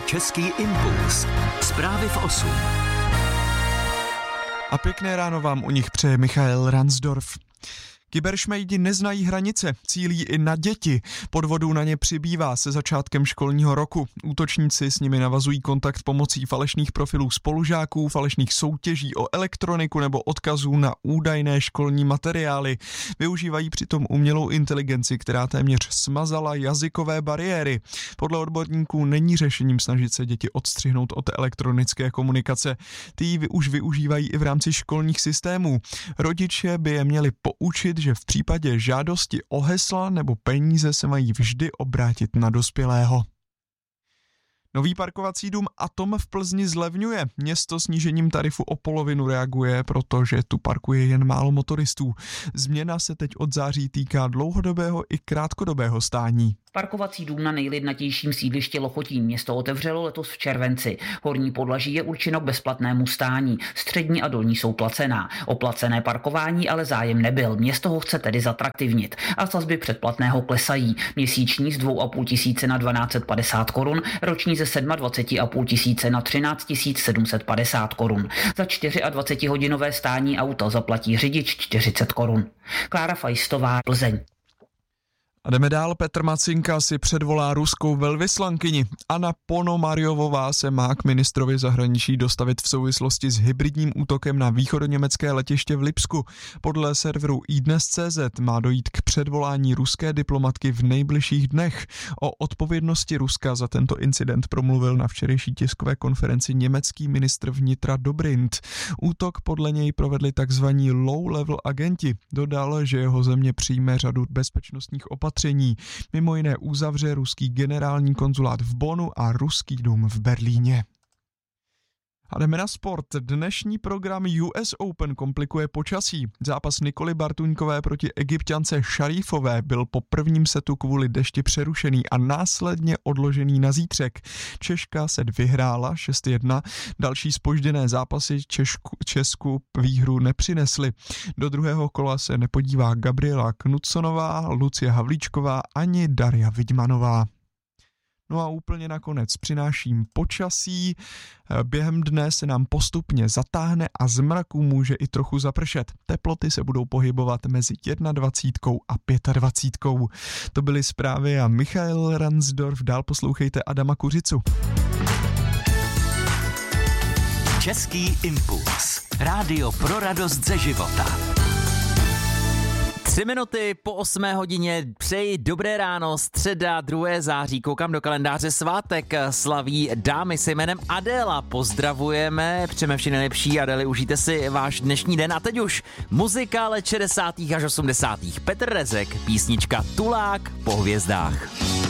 Český impuls. Zprávy v 8. A pěkné ráno vám u nich přeje Michael Ransdorf. Kyberšmejdi neznají hranice, cílí i na děti. Podvodů na ně přibývá se začátkem školního roku. Útočníci s nimi navazují kontakt pomocí falešných profilů spolužáků, falešných soutěží o elektroniku nebo odkazů na údajné školní materiály. Využívají přitom umělou inteligenci, která téměř smazala jazykové bariéry. Podle odborníků není řešením snažit se děti odstřihnout od elektronické komunikace. Ty už využívají i v rámci školních systémů. Rodiče by je měli poučit, že v případě žádosti o hesla nebo peníze se mají vždy obrátit na dospělého. Nový parkovací dům Atom v Plzni zlevňuje. Město snížením tarifu o polovinu reaguje, protože tu parkuje jen málo motoristů. Změna se teď od září týká dlouhodobého i krátkodobého stání. Parkovací dům na nejlidnatějším sídlišti Lochotín město otevřelo letos v červenci. Horní podlaží je určeno k bezplatnému stání, střední a dolní jsou placená. O placené parkování ale zájem nebyl, město ho chce tedy zatraktivnit. A sazby předplatného klesají. Měsíční z 2,5 tisíce na 1250 korun, roční ze 27,5 tisíce na 13 750 korun. Za 24-hodinové stání auta zaplatí řidič 40 korun. Klára Fajstová, Plzeň. A jdeme dál, Petr Macinka si předvolá ruskou velvyslankyni. Anna Ponomaryovová se má k ministrovi zahraničí dostavit v souvislosti s hybridním útokem na východoněmecké letiště v Lipsku. Podle serveru iDnes.cz má dojít k předvolání ruské diplomatky v nejbližších dnech. O odpovědnosti Ruska za tento incident promluvil na včerejší tiskové konferenci německý ministr vnitra Dobrindt. Útok podle něj provedli takzvaní low-level agenti. Dodal, že jeho země přijme řadu bezpečnostních opatření. Mimo jiné uzavře ruský generální konzulát v Bonnu a ruský dům v Berlíně. A jdeme na sport. Dnešní program US Open komplikuje počasí. Zápas Nikoly Bartuňkové proti Egypťance Šarífové byl po prvním setu kvůli dešti přerušený a následně odložený na zítřek. Češka set vyhrála 6-1. Další zpožděné zápasy Česku výhru nepřinesly. Do druhého kola se nepodívá Gabriela Knudsonová, Lucie Havlíčková ani Daria Vidmanová. No a úplně nakonec přináším počasí. Během dne se nám postupně zatáhne a z mraku může i trochu zapršet. Teploty se budou pohybovat mezi 21 a 25. To byly zprávy a Michael Ransdorf. Dál poslouchejte Adama Kuřicu. Český impuls. Rádio pro radost ze života. 3 minuty po 8 hodině, přeji dobré ráno, středa 2. září, koukám do kalendáře, svátek slaví dámy se jménem Adéla, pozdravujeme, přejeme vše nejlepší, Adély, užijte si váš dnešní den a teď už muzika let 60. až 80. Petr Rezek, písnička Tulák po hvězdách.